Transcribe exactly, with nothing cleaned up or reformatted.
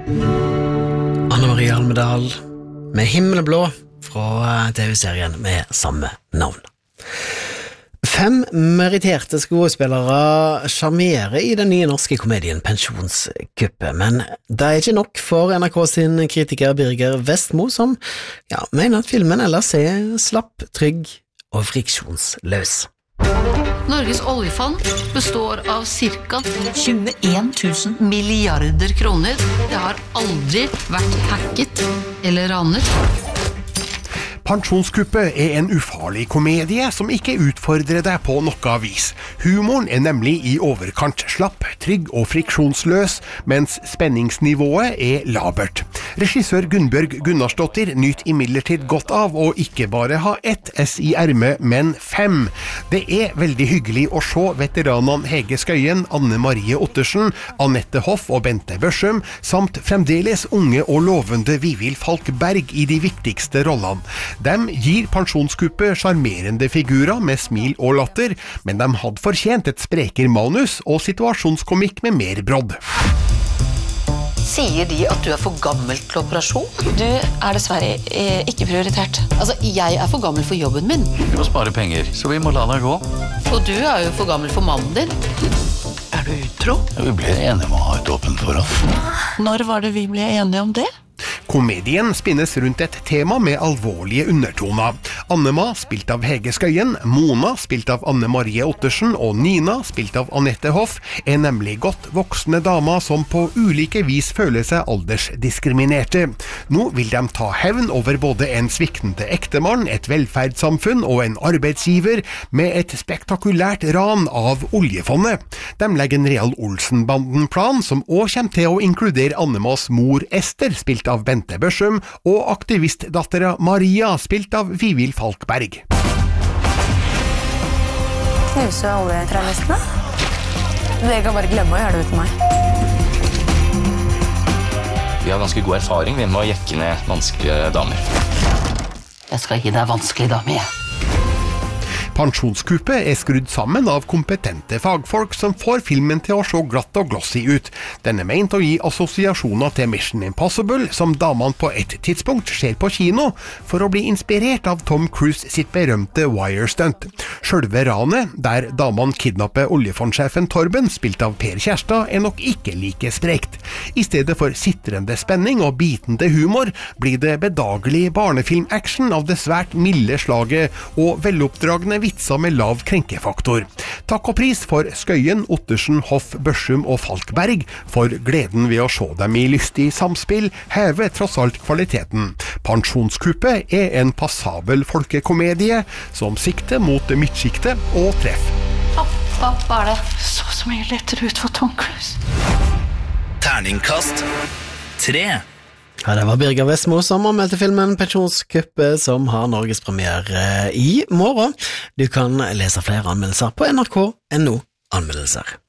Anne Marie Almedal med Himmelblå fra T V-serien med samme navn. Fem meritterte skuespillere sjarmerer i den nye norske komedien Pensjonskuppet, men det er ikke nok for N R K sin kritiker Birger Vestmo, som ja, mener at filmen ellers er slapp, trygg og friksjonsløs. Norges oljefond består av cirka tjueen tusen milliarder kroner. Det har aldri vært hacket eller ranet. Pensjonskuppet er en ufarlig komedie som ikke utfordrer deg på noe vis. Humoren er nemlig i overkant slapp, trygg og friksjonsløs, mens spenningsnivået er labert. Regissør Gunnbjørg Gunnarsdottir nyter imidlertid godt av å ikke bare ha ett S i ermet, men fem. Det er veldig hyggelig å se veteranene Hege Skøyen, Anne Marie Ottersen, Annette Hoff og Bente Børsum, samt fremdeles unge og lovende Vivild Falk Berg i de viktigste rollene. De gir Pensjonskuppet sjarmerende figurer med smil og latter, men de hadde fortjent et spreker manus og situasjonskomikk med mer brodd. Sier de at du er for gammel til operasjon? Du er dessverre eh, ikke prioritert. Altså, jeg er for gammel for jobben min. Vi må spare penger, så vi må la deg gå. Og du er jo for gammel for mannen din. Er du utro? Ja, vi ble enige om å ha et åpent forhold. Når var det vi ble enige om det? Komedien spinnes rundt et tema med alvorlige undertoner. Annema, spilt av Hege Skøyen, Mona, spilt av Anne Marie Ottersen, og Nina, spilt av Annette Hoff, er nemlig godt voksne damer som på ulike vis føler seg aldersdiskriminerte. Nå vil de ta hevn over både en sviktende ektemann, et velferdssamfunn og en arbeidsgiver med et spektakulært ran av oljefondet. De legger en Real Olsen-banden-plan som også kommer til å inkludere Annemas mor Ester, spilt av Bente Børsum, og aktivistdattera Maria, spilt av Vivild Falk Berg. Knuse oljetralistene? Dere kan bare glemme å gjøre det uten meg. Vi har ganske god erfaring med å jekke ned vanskelige damer. Jeg skal gi deg vanskelig dame, jeg. Pensjonskuppet er skrudd sammen av kompetente fagfolk som får filmen til å se glatt og glossy ut. Den er ment å gi assosiasjoner til Mission Impossible, som damene på et tidspunkt ser på kino, for å bli inspirert av Tom Cruise sitt berømte Wire-stunt. Selve ranet, der damene kidnapper oljefondsjefen Torben, spilt av Per Kjærstad, er nok ikke like sprekt. I stedet for sitrende spenning og bitende humor, blir det bedagelig barnefilm-action av det svært milde slaget og veloppdragne vitser med lav krenkefaktor. Takk og pris for Skøyen, Ottersen, Hoff, Børsum og Falkberg, for gleden ved å se dem i lystig samspill hever tross alt kvaliteten. Pensjonskuppet er en passabel folkekomedie som sikter mot midtskiktet og treff. Hva var det? Så så mye lettere ut for Tom Cruise. Terningkast tre. Ja, det var Birger Vestmo som anmeldte filmen Pensjonskuppet, som har Norges premiere i morgen. Du kan lese flere anmeldelser på N R K punktum no anmeldelser.